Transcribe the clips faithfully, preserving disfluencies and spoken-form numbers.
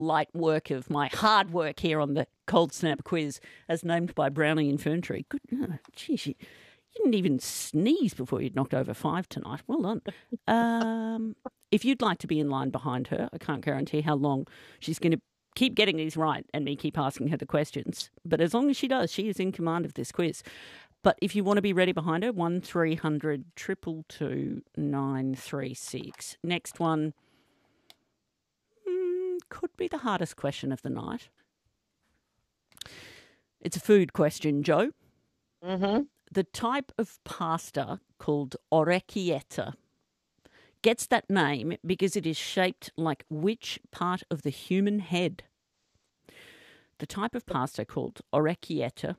light work of my hard work here on the Cold Snap quiz as named by Browning in Ferntree. Good. Oh, geez, you, you didn't even sneeze before you'd knocked over five tonight. Well done. Um, if you'd like to be in line behind her, I can't guarantee how long she's going to keep getting these right and me keep asking her the questions. But as long as she does, she is in command of this quiz. But if you want to be ready behind her, one three hundred two two two nine three six. Next one mm, could be the hardest question of the night. It's a food question, Joe. Mm-hmm. The type of pasta called orecchietta gets that name because it is shaped like which part of the human head? The type of pasta called orecchietta.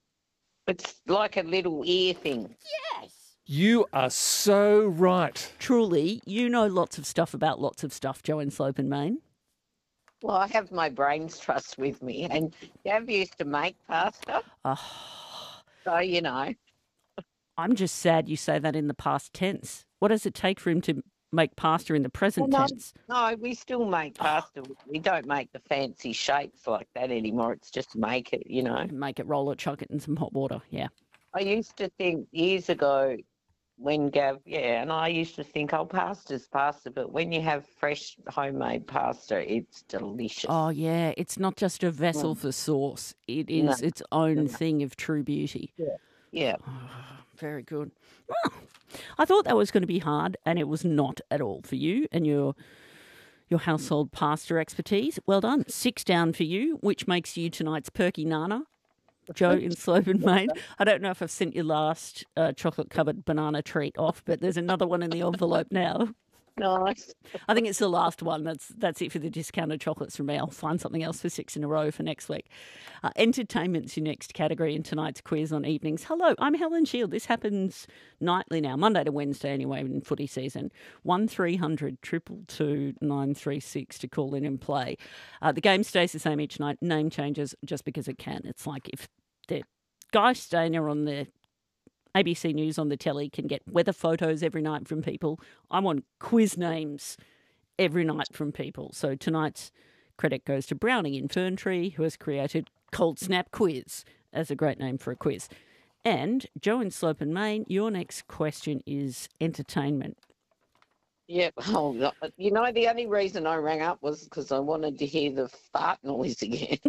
It's like a little ear thing. Yes. You are so right. Truly, you know lots of stuff about lots of stuff, Joe in Slope and Main. Well, I have my brains trust with me, and Gav used to make pasta. Oh, So, you know. I'm just sad you say that in the past tense. What does it take for him to make pasta in the present Well, no, tense? No, we still make pasta. We don't make the fancy shapes like that anymore. It's just make it, you know. Make it, roll it, chuck it in some hot water, yeah. I used to think years ago when Gav, yeah, and I used to think, oh, pasta's pasta, but when you have fresh homemade pasta, it's delicious. Oh, yeah, it's not just a vessel Mm. for sauce. It is No. its own No. thing of true beauty. Yeah. Very good. Well, I thought that was going to be hard, and it was not at all for you and your your household pasta expertise. Well done. Six down for you, which makes you tonight's Perky Nana, Joe in Slope and Main. I don't know if I've sent your last uh, chocolate-covered banana treat off, but there's another one in the envelope now. Nice. I think it's the last one. That's that's it for the discounted chocolates from me. I'll find something else for six in a row for next week. Uh, entertainment's your next category in tonight's quiz on evenings. Hello, I'm Helen Shield. This happens nightly now, Monday to Wednesday anyway, in footy season. one three hundred two two two nine three six to call in and play. Uh, the game stays the same each night. Name changes just because it can. It's like if the Guy Stainer on the A B C News on the telly can get weather photos every night from people. I want quiz names every night from people. So tonight's credit goes to Browning in Ferntree, who has created Cold Snap Quiz as a great name for a quiz. And Joe in Slope and Main, your next question is entertainment. Yeah. Oh, no, you know, the only reason I rang up was because I wanted to hear the fart noise again.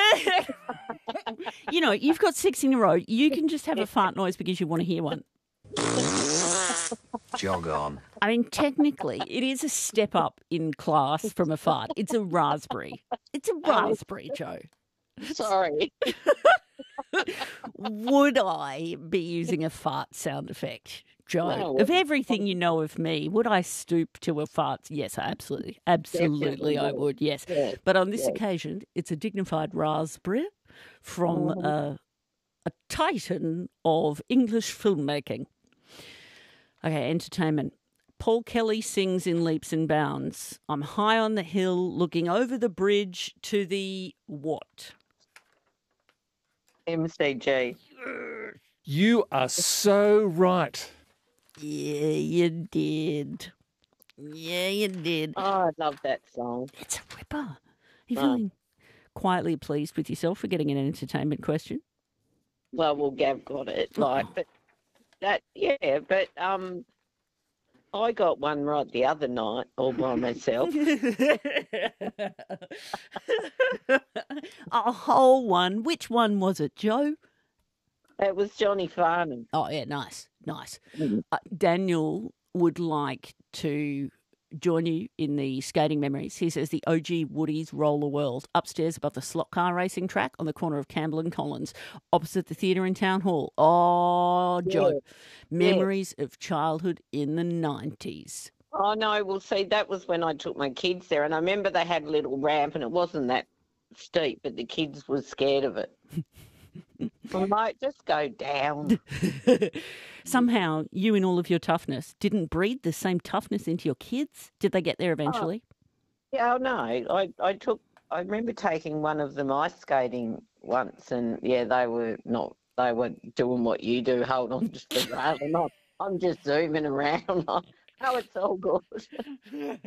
You know, you've got six in a row. You can just have a fart noise because you want to hear one. Jog on. I mean, technically, it is a step up in class from a fart. It's a raspberry. It's a raspberry, Joe. Sorry. Would I be using a fart sound effect, Joe? No. Of everything you know of me, would I stoop to a fart? Yes, absolutely. Absolutely, Definitely I would. would, yes. Yeah. But on this Yeah. occasion, it's a dignified raspberry from Mhm. a, a titan of English filmmaking. Okay, entertainment. Paul Kelly sings in leaps and bounds. I'm high on the hill, looking over the bridge to the what? M C G. You are so right. Yeah, you did. Yeah, you did. Oh, I love that song. It's a ripper. Are you Oh. feeling quietly pleased with yourself for getting an entertainment question? Well, well, Gav got it. Like, but that, yeah, but um, I got one right the other night all by myself. A whole one. Which one was it, Joe? It was Johnny Farnham. Oh, yeah, nice, nice. Mm. Uh, Daniel would like to join you in the skating memories. He says the O G Woodies Roller World upstairs above the slot car racing track on the corner of Campbell and Collins, opposite the theatre in Town Hall. Oh, Joe, Yeah. memories of childhood in the nineties. Oh, no, well, see, that was when I took my kids there, and I remember they had a little ramp, and it wasn't that steep, but the kids were scared of it. I might just go down. Somehow, you in all of your toughness didn't breed the same toughness into your kids. Did they get there eventually? Yeah, oh, no, I, I took, I remember taking one of them ice skating once, and yeah, they were not, they were doing what you do, hold on to the rail, and I'm, I'm just zooming around. Oh, it's all good.